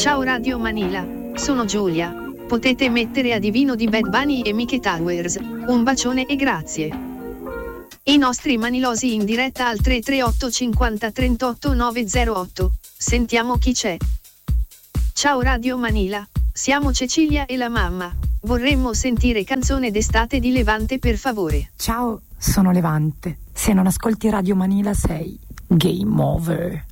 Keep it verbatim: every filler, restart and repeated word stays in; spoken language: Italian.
Ciao Radio Manila, sono Giulia. Potete mettere a divino di Bad Bunny e Mike Towers. Un bacione e grazie. I nostri manilosi in diretta al tre tre otto cinquanta trentotto nove zero otto. Sentiamo chi c'è. Ciao Radio Manila, siamo Cecilia e la mamma. Vorremmo sentire canzone d'estate di Levante per favore. Ciao, sono Levante. Se non ascolti Radio Manila sei game over.